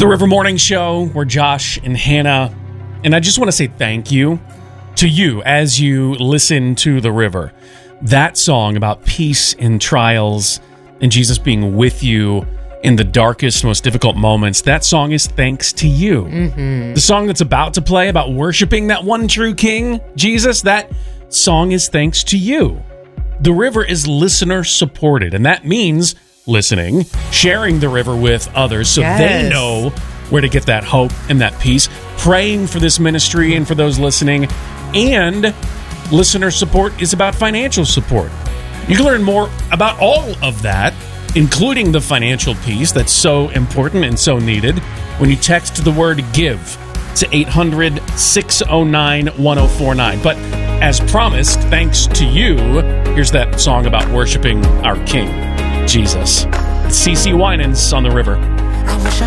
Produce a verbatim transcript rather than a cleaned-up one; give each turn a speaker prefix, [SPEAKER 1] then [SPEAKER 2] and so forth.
[SPEAKER 1] The River Morning Show. We're Josh and Hannah. And I just want to say thank you to you as you listen to The River. That song about peace in trials and Jesus being with you in the darkest, most difficult moments, that song is thanks to you.
[SPEAKER 2] Mm-hmm.
[SPEAKER 1] The song that's about to play about worshiping that one true King, Jesus, that song is thanks to you. The River is listener supported, and that means listening, sharing The River with others so
[SPEAKER 2] Yes.
[SPEAKER 1] they know where to get that hope and that peace, praying for this ministry and for those listening. And listener support is about financial support. You can learn more about all of that, including the financial piece that's so important and so needed, when you text the word GIVE to eight hundred, six oh nine, one oh four nine. But as promised, thanks to you, here's that song about worshiping our King, Jesus. It's C C Winans on The River.